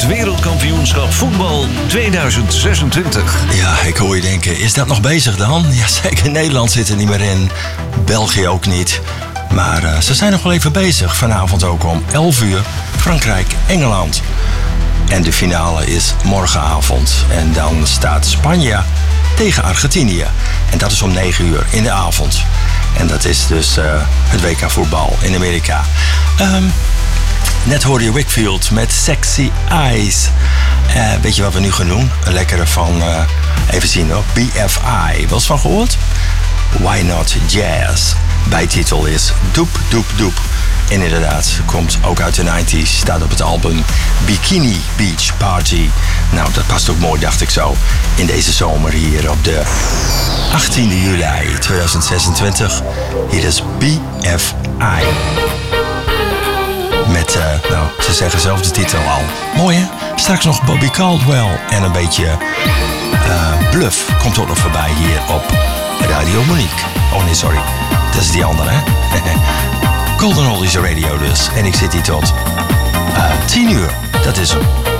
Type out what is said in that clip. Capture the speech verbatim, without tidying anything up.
het Wereldkampioenschap voetbal tweeduizend zesentwintig. Ja, ik hoor je denken, is dat nog bezig dan? Jazeker, Nederland zit er niet meer in. België ook niet. Maar uh, ze zijn nog wel even bezig. Vanavond ook om elf uur. Frankrijk, Engeland. En de finale is morgenavond. En dan staat Spanje tegen Argentinië. En dat is om negen uur in de avond. En dat is dus uh, het W K voetbal in Amerika. Um, net hoorde je Wakefield met Sexy Eyes. Uh, weet je wat we nu gaan doen? Een lekkere van, uh, even zien hoor, B F I. Wel eens van gehoord? Why Not Jazz. Bijtitel is Doep Doep Doep. En inderdaad, komt ook uit de negentig, staat op het album Bikini Beach Party. Nou, dat past ook mooi, dacht ik zo, in deze zomer hier op de achttiende juli tweeduizend zesentwintig. Hier is B F I. Met, uh, nou, ze zeggen zelf de titel al. Mooi hè? Straks nog Bobby Caldwell en een beetje uh, Bluff komt ook nog voorbij hier op Radio Monique. Oh nee, sorry. Dat is die andere hè? Golden Oldies Radio dus. En ik zit hier tot uh, tien uur. Dat is hem.